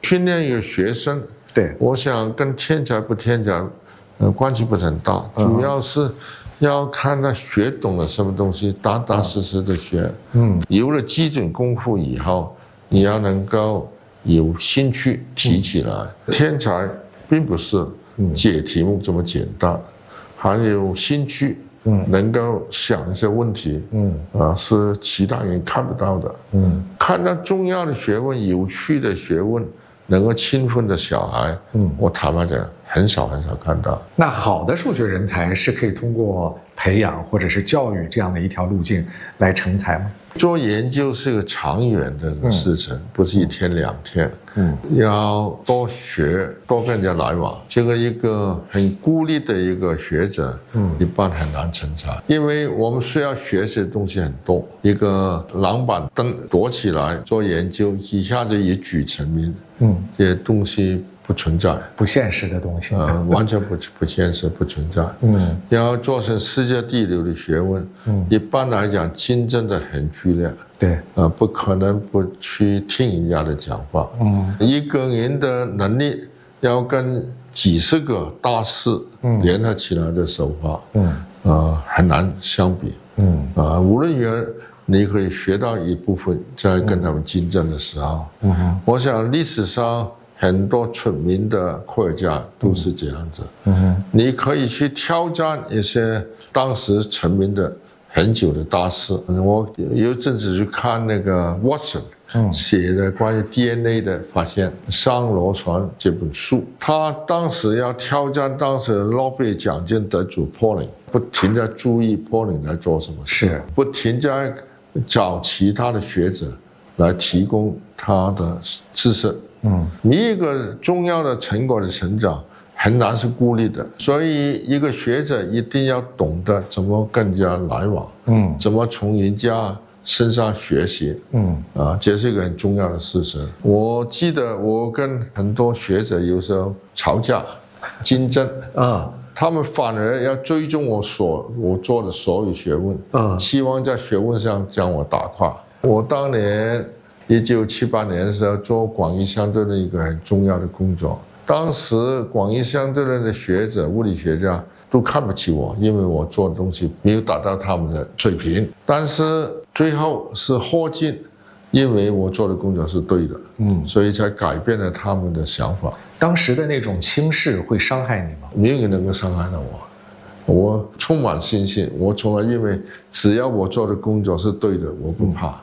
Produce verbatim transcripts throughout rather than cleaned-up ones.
训练一个学生， 对， 我想跟天才不天才，呃，关系不是很大，主要是要看他学懂了什么东西，踏踏实实的学。嗯，有了基本功夫以后，你要能够有兴趣提起来。嗯、天才并不是解题目这么简单，还有兴趣。嗯，能够想一些问题，嗯，啊，是其他人看不到的，嗯，看到重要的学问、有趣的学问，能够勤奋的小孩，嗯，我坦白讲，很少很少看到。 那好的数学人才是可以通过培养或者是教育这样的一条路径来成才吗？ 做研究是个长远的事情，嗯、不是一天两天。嗯，要多学，多跟人家来往。这个一个很孤立的一个学者，嗯，一般很难成才，因为我们需要学习的东西很多。一个狼板凳躲起来做研究，一下子一举成名，嗯，这些东西不存在， 不现实的东西， 呃，完全不不现实，不存在。嗯，要做成世界第六的学问，嗯，一般来讲竞争的很剧烈。 对， 呃，不可能不去听人家的讲话。嗯，一个人的能力要跟几十个大师联合起来的手法，嗯，呃，很难相比。嗯，啊、呃，无论如何，你可以学到一部分，在跟他们竞争的时候。嗯，我想历史上很多出名的科学家都是这样子。嗯，你可以去挑战一些当时成名的。很久的大师，我有一阵子去看那个 Watson 写的关于 D N A 的发现，《上螺旋》这本书，他当时要挑战当时的诺贝尔奖金得主 Pauling， 不停地注意 Pauling 在做什么事，是不停在找其他的学者来提供他的知识。嗯，你一个重要的成果的成长。很难是孤立的，所以一个学者一定要懂得怎么跟人家来往，嗯，怎么从人家身上学习，嗯，啊，这是一个很重要的事情。我记得我跟很多学者有时候吵架、竞争啊，他们反而要追踪我所我做的所有学问，啊，期望在学问上将我打垮。我当年一九七八年的时候做广义相对论一个很重要的工作。当时广义相对论的学者、物理学家都看不起我，因为我做的东西没有达到他们的水平。但是最后是霍金，因为我做的工作是对的，嗯，所以才改变了他们的想法。 当时的那种轻视会伤害你吗？ 没有人能够伤害到我，我充满信心。我从来因为只要我做的工作是对的，我不怕。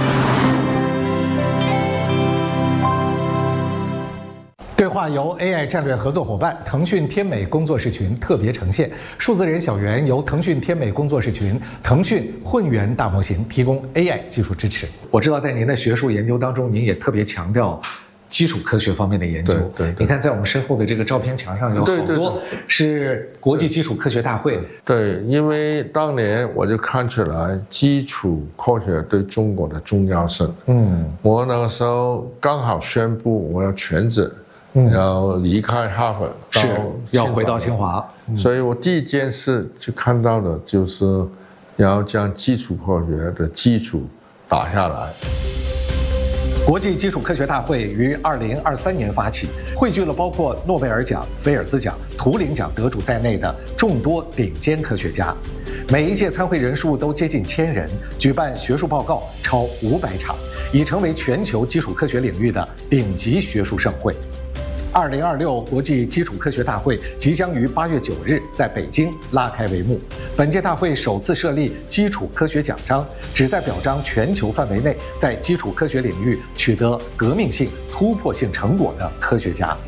对话由 A I 战略合作伙伴腾讯天美工作室群特别呈现，数字人小圆由腾讯天美工作室群、腾讯混元大模型提供 A I 技术支持。我知道在您的学术研究当中，您也特别强调基础科学方面的研究。 对 对, 对， 你看在我们身后的这个照片墙上有好多是国际基础科学大会。 对，对，因为当年我就看出来基础科学对中国的重要性。嗯，我那个时候刚好宣布我要全职。要离开哈佛， 是要回到清华， 嗯、所以我第一件事就看到的就是要将基础科学的基础打下来。 国际基础科学大会于二零二三年发起，汇聚了包括诺贝尔奖、菲尔兹奖、图灵奖得主在内的众多顶尖科学家。每一届参会人数都接近千人，举办学术报告超五百场，已成为全球基础科学领域的顶级学术盛会。二零二六国际基础科学大会即将于八月九日在北京拉开帷幕。本届大会首次设立基础科学奖章，旨在表彰全球范围内在基础科学领域取得革命性、突破性成果的科学家。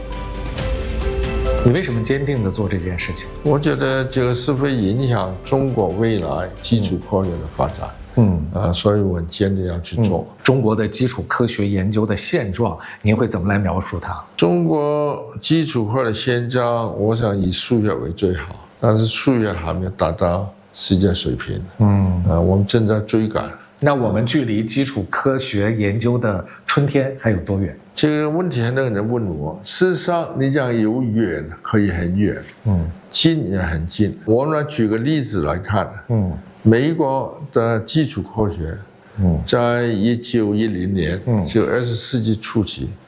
你为什么坚定地做这件事情？ 我觉得这个是会影响中国未来基础科学的发展。嗯啊，所以我很坚定要去做、 嗯。中国的基础科学研究的现状，您会怎么来描述它？ 中国基础科的现状，我想以数学为最好，但是数学还没有达到世界水平。嗯啊，我们正在追赶。 那我们距离基础科学研究的春天还有多远？ 这个问题很多人问我。事实上，你讲有远可以很远，嗯，近也很近。我们来举个例子来看，嗯。美国的基础科学，嗯，在一九一零年，嗯，就二十世纪初期，